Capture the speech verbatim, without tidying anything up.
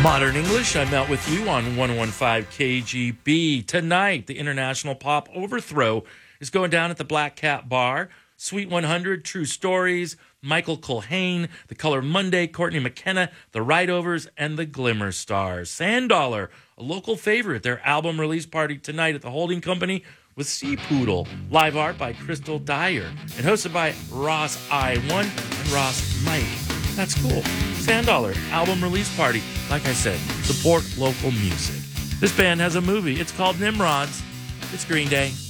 Modern English, I'm out with you on one oh one point five K G B. Tonight, the International Pop Overthrow is going down at the Black Cat Bar. Sweet one hundred, True Stories, Michael Culhane, The Color Monday, Courtney McKenna, The Rideovers, and The Glimmer Stars. Sand Dollar, a local favorite, their album release party tonight at the Holding Company with Sea Poodle. Live art by Crystal Dyer and hosted by Ross I one and Ross Mike. That's cool. Sand Dollar, album release party. Like I said, support local music. This band has a movie. It's called Nimrods. It's Green Day.